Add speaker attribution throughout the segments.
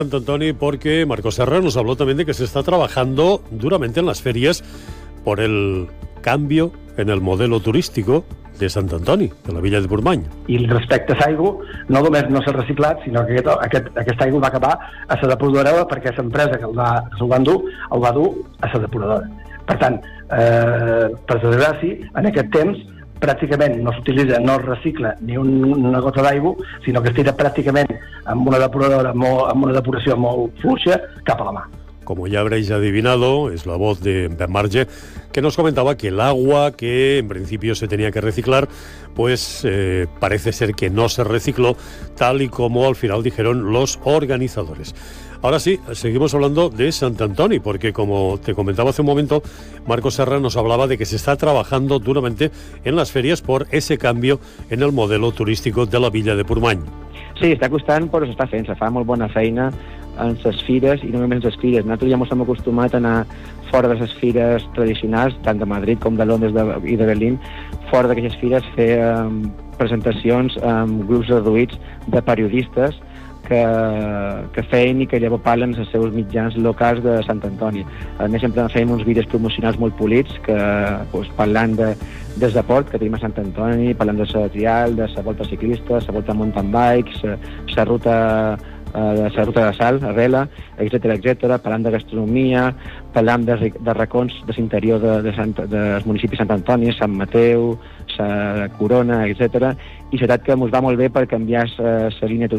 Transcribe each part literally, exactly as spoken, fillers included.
Speaker 1: Sant Antoni, porque Marcos Serra nos habló también de que se está trabajando duramente en las ferias por el cambio en el modelo turístico de Sant Antoni, de la Villa de Portmany.
Speaker 2: I respecte a l'aigua, no només no s'ha reciclat, sinó que aquest, aquest, aquesta aigua va acabar a la depuradora perquè l'empresa que el va, el va dur, el va dur a la depuradora. Per tant, eh, per desgràcia, en aquest temps, pràcticament no s'utilitza, no es recicla ni un, una gota d'aigua, sinó que es tira pràcticament amb una depuradora, molt, amb una depuració molt fluixa cap a la mà.
Speaker 1: Como ya habréis adivinado, es la voz de Ben Marge, que nos comentaba que el agua que en principio se tenía que reciclar, pues eh, parece ser que no se recicló, tal y como al final dijeron los organizadores. Ahora sí, seguimos hablando de Sant Antoni, porque como te comentaba hace un momento, Marcos Serra nos hablaba de que se está trabajando duramente en las ferias por ese cambio en el modelo turístico de la Villa de Portmany.
Speaker 3: Sí, està costant, però s'està fent, se fa molt bona feina en les fires, i no només en les fires. Nosaltres ja ens hem acostumat a anar fora de les fires tradicionals, tant de Madrid com de Londres de, i de Berlín, fora d'aquestes fires fer um, presentacions amb grups reduïts de periodistes que, que feien i que llavors parlen als seus mitjans locals de Sant Antoni. A més, sempre fèiem uns vídeos promocionals molt polits que, doncs, parlant de, des de port que tenim a Sant Antoni, parlant de la trial, de la volta ciclista, la volta mountain bikes, la ruta de la ruta de sal, Arrela, etcètera, etcètera, parlant de gastronomia, parlant de, de racons de l'interior de, de Sant, dels municipis de Sant Antoni, Sant Mateu, la Corona, etcètera, i és veritat que ens va molt bé per canviar la línia,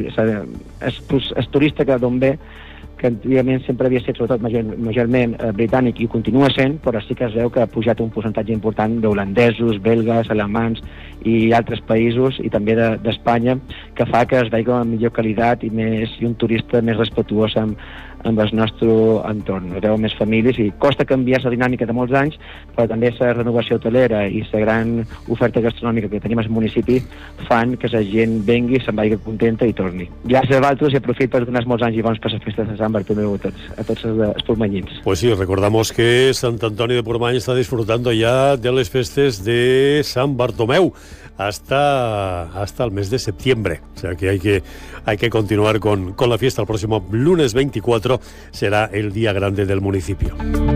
Speaker 3: el turista que d'on ve, que antigament sempre havia estat sobretot major, majorment eh, britànic i ho continua sent, però sí que es veu que ha pujat un percentatge important d'holandesos, belgues, alemans i altres països, i també d'Espanya, de, que fa que es vegi amb millor qualitat i, més, i un turista més respetuós amb, amb el nostre entorn. Es veu més famílies i costa canviar la dinàmica de molts anys, però també la renovació hotelera i la gran oferta gastronòmica que tenim al municipi fan que la gent vengui, se'n vagi contenta i torni. Gràcies a vosaltres i aprofito per donar molts anys i bons per les festes de Sant Bartomeu a tots, a tots els, els portmanyins.
Speaker 1: Pues sí, recordamos que Sant Antoni de Portmany está disfrutando ya de las festes de San Bartomeu hasta, hasta el mes de septiembre. O sea que hay que, hay que continuar con, con la fiesta. El próximo lunes veinticuatro será el día grande del municipio.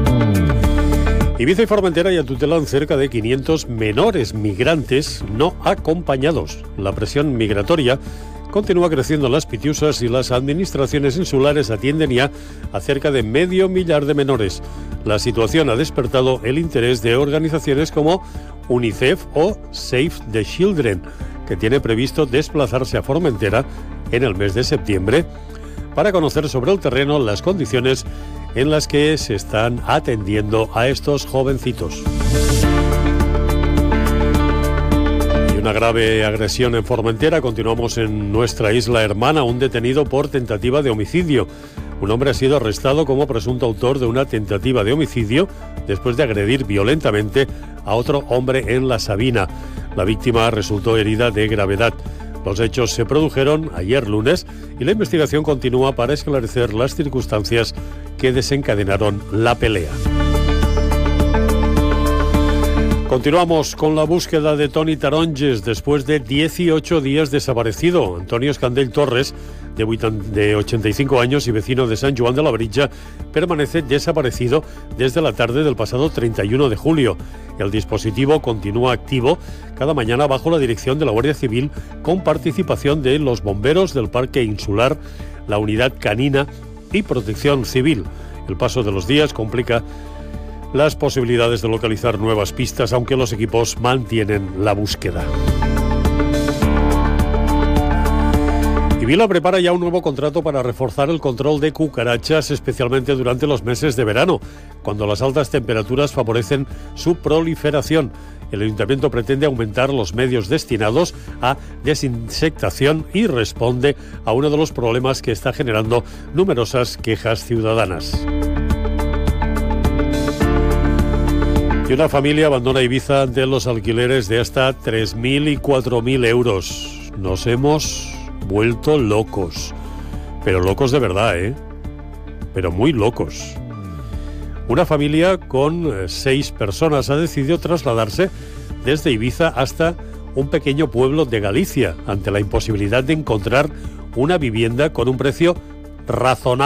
Speaker 1: Ibiza y Formentera ya tutelan cerca de quinientos menores migrantes no acompañados. La presión migratoria continúa creciendo en las Pitiusas y las administraciones insulares atienden ya a cerca de medio millar de menores. La situación ha despertado el interés de organizaciones como UNICEF o Save the Children, que tiene previsto desplazarse a Formentera en el mes de septiembre para conocer sobre el terreno las condiciones en las que se están atendiendo a estos jovencitos. Una grave agresión en Formentera. Continuamos en nuestra isla hermana. Un detenido por tentativa de homicidio. Un hombre ha sido arrestado como presunto autor de una tentativa de homicidio después de agredir violentamente a otro hombre en La Sabina. La víctima resultó herida de gravedad. Los hechos se produjeron ayer lunes y la investigación continúa para esclarecer las circunstancias que desencadenaron la pelea. Continuamos con la búsqueda de Toni Taronges después de dieciocho días desaparecido. Antonio Escandell Torres, de ochenta y cinco años y vecino de San Joan de la Brilla, permanece desaparecido desde la tarde del pasado treinta y uno de julio. El dispositivo continúa activo cada mañana bajo la dirección de la Guardia Civil con participación de los bomberos del Parque Insular, la Unidad Canina y Protección Civil. El paso de los días complica las posibilidades de localizar nuevas pistas, aunque los equipos mantienen la búsqueda. Vila prepara ya un nuevo contrato para reforzar el control de cucarachas, especialmente durante los meses de verano, cuando las altas temperaturas favorecen su proliferación. El Ayuntamiento pretende aumentar los medios destinados a desinsectación y responde a uno de los problemas que está generando numerosas quejas ciudadanas. Y una familia abandona Ibiza ante los alquileres de hasta tres mil y cuatro mil euros. Nos hemos vuelto locos, pero locos de verdad, ¿eh? Pero muy locos. Una familia con seis personas ha decidido trasladarse desde Ibiza hasta un pequeño pueblo de Galicia, ante la imposibilidad de encontrar una vivienda con un precio razonable